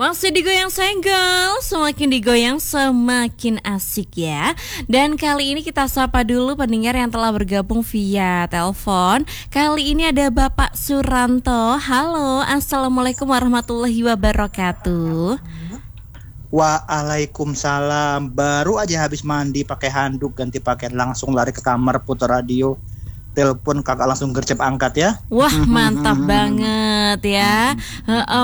Masih digoyang senggol, semakin digoyang semakin asik ya. Dan kali ini kita sapa dulu pendengar yang telah bergabung via telepon. Kali ini ada Bapak Suranto. Halo, Assalamualaikum warahmatullahi wabarakatuh. Waalaikumsalam. Baru aja habis mandi pakai handuk, ganti pakaian, langsung lari ke kamar putar radio. Telepon kakak langsung gercep angkat ya. Wah, mantap banget ya.